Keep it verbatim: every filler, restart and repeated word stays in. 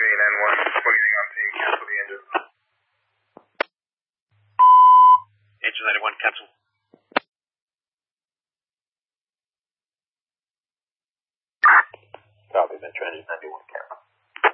eight N one, beginning on team, cancel the engine. Engine ninety-one, cancel. Copy, Metro Engine ninety-one.